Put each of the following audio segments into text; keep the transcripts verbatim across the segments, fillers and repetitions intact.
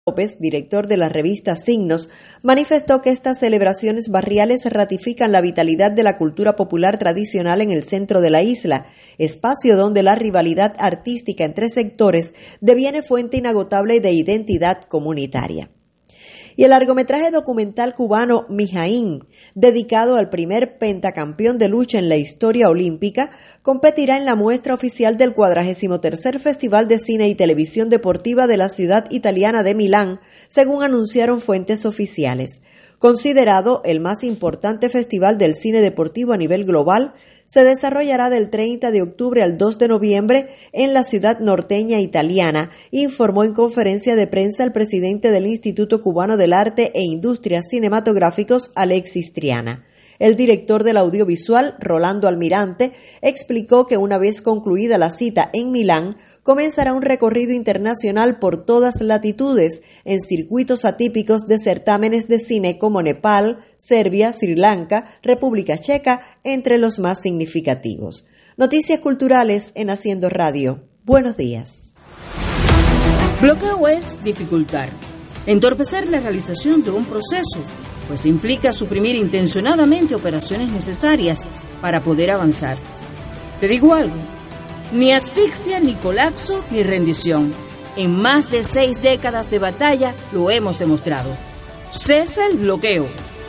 López, director de la revista Signos, manifestó que estas celebraciones barriales ratifican la vitalidad de la cultura popular tradicional en el centro de la isla, espacio donde la rivalidad artística entre sectores deviene fuente inagotable de identidad comunitaria. Y el largometraje documental cubano Mijaín, dedicado al primer pentacampeón de lucha en la historia olímpica, competirá en la muestra oficial del cuadragésimo tercer Festival de Cine y Televisión Deportiva de la ciudad italiana de Milán, según anunciaron fuentes oficiales. Considerado el más importante festival del cine deportivo a nivel global, se desarrollará del treinta de octubre al dos de noviembre en la ciudad norteña italiana, informó en conferencia de prensa el presidente del Instituto Cubano del Arte e Industrias Cinematográficos, Alexis Triana. El director del audiovisual, Rolando Almirante, explicó que una vez concluida la cita en Milán, comenzará un recorrido internacional por todas latitudes en circuitos atípicos de certámenes de cine como Nepal, Serbia, Sri Lanka, República Checa, entre los más significativos. Noticias culturales en Haciendo Radio. Buenos días. Bloqueo es dificultar, entorpecer la realización de un proceso, pues implica suprimir intencionadamente operaciones necesarias para poder avanzar. Te digo algo, ni asfixia, ni colapso, ni rendición. En más de seis décadas de batalla lo hemos demostrado. Cesa el bloqueo.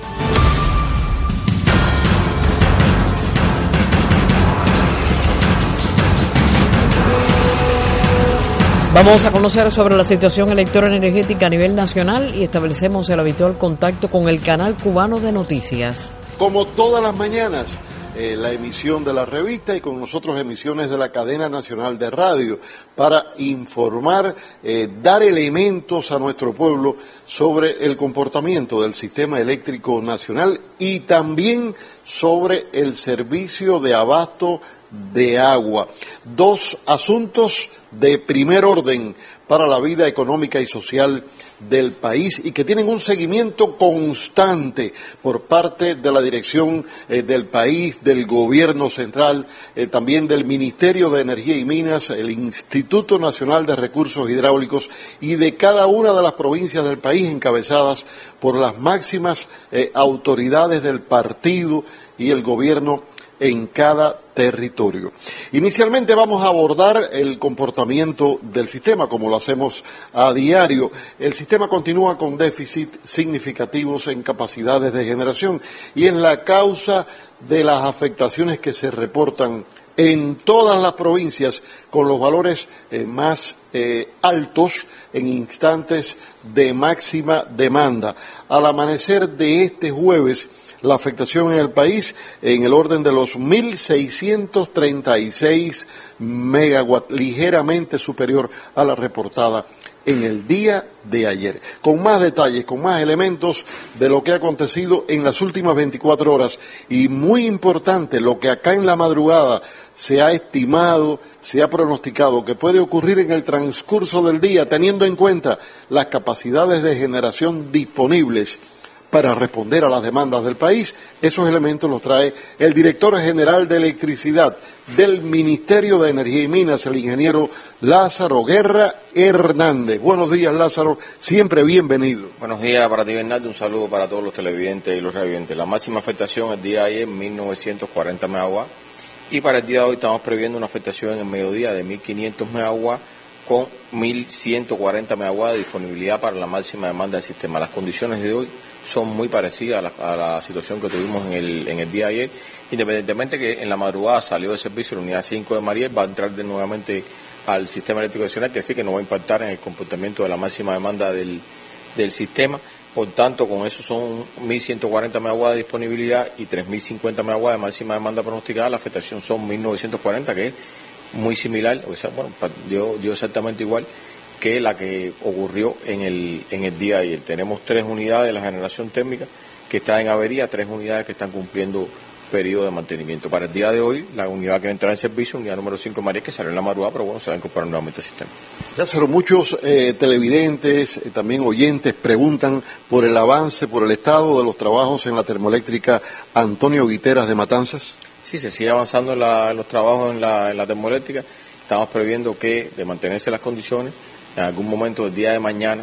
Vamos a conocer sobre la situación electroenergética a nivel nacional y establecemos el habitual contacto con el canal cubano de noticias. Como todas las mañanas, eh, la emisión de la revista y con nosotros emisiones de la cadena nacional de radio para informar, eh, dar elementos a nuestro pueblo sobre el comportamiento del sistema eléctrico nacional y también sobre el servicio de abasto de agua. Dos asuntos de primer orden para la vida económica y social del país y que tienen un seguimiento constante por parte de la dirección eh, del país, del gobierno central, eh, también del Ministerio de Energía y Minas, el Instituto Nacional de Recursos Hidráulicos y de cada una de las provincias del país encabezadas por las máximas eh, autoridades del partido y el gobierno en cada territorio. Inicialmente vamos a abordar el comportamiento del sistema, como lo hacemos a diario. El sistema continúa con déficit significativos en capacidades de generación y en la causa de las afectaciones que se reportan en todas las provincias con los valores eh, más eh, altos en instantes de máxima demanda. Al amanecer de este jueves, la afectación en el país en el orden de los mil seiscientos treinta y seis megawatts, ligeramente superior a la reportada en el día de ayer. Con más detalles, con más elementos de lo que ha acontecido en las últimas veinticuatro horas y muy importante, lo que acá en la madrugada se ha estimado, se ha pronosticado que puede ocurrir en el transcurso del día, teniendo en cuenta las capacidades de generación disponibles para responder a las demandas del país. Esos elementos los trae el director general de electricidad del Ministerio de Energía y Minas, el ingeniero Lázaro Guerra Hernández. Buenos días, Lázaro, siempre bienvenido. Buenos días para ti, Bernardo, un saludo para todos los televidentes y los radiovidentes. La máxima afectación el día de ayer, mil novecientos cuarenta megawatts, y para el día de hoy estamos previendo una afectación en el mediodía de mil quinientos megawatts, con mil ciento cuarenta megawatts de disponibilidad para la máxima demanda del sistema. Las condiciones de hoy son muy parecidas a la, a la situación que tuvimos en el, en el día de ayer, independientemente que en la madrugada salió de servicio la unidad cinco de Mariel, va a entrar de nuevamente al sistema eléctrico nacional, que sí que no va a impactar en el comportamiento de la máxima demanda del, del sistema. Por tanto, con eso son mil ciento cuarenta megawatts de disponibilidad y tres mil cincuenta megawatts de máxima demanda pronosticada. La afectación son mil novecientos cuarenta, que es muy similar, o sea, bueno, dio, dio exactamente igual que la que ocurrió en el en el día de ayer. Tenemos tres unidades de la generación térmica que están en avería, tres unidades que están cumpliendo periodo de mantenimiento. Para el día de hoy, la unidad que va a entrar en servicio, unidad número cinco María, que salió en la madrugada, pero bueno, se va a incorporar nuevamente al sistema. Lázaro, muchos eh, televidentes, eh, también oyentes, preguntan por el avance, por el estado de los trabajos en la termoeléctrica Antonio Guiteras de Matanzas. Sí, se sigue avanzando en, la, en los trabajos en la, en la termoeléctrica. Estamos previendo que, de mantenerse las condiciones, en algún momento del día de mañana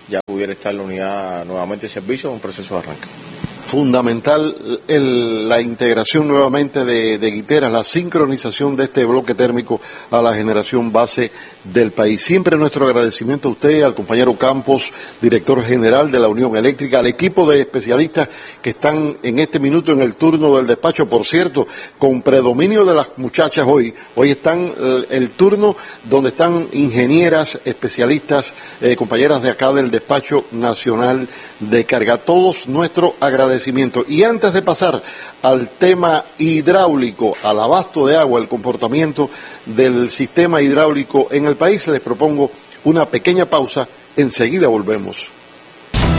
ya pudiera estar la unidad nuevamente en servicio en un proceso de arranque. Fundamental el, la integración nuevamente de, de Guiteras, la sincronización de este bloque térmico a la generación base del país. Siempre nuestro agradecimiento a usted, al compañero Campos, director general de la Unión Eléctrica, al equipo de especialistas que están en este minuto en el turno del despacho. Por cierto, con predominio de las muchachas hoy, hoy están el, el turno donde están ingenieras, especialistas, eh, compañeras de acá del despacho nacional de carga. Todos nuestro agradecimiento. Y antes de pasar al tema hidráulico, al abasto de agua, el comportamiento del sistema hidráulico en el país, les propongo una pequeña pausa. Enseguida volvemos.